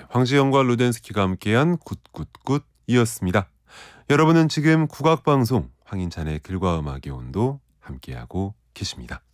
황지영과 루덴스키가 함께한 굿굿굿이었습니다. 여러분은 지금 국악방송 황인찬의 글과 음악의 온도 함께하고 계십니다.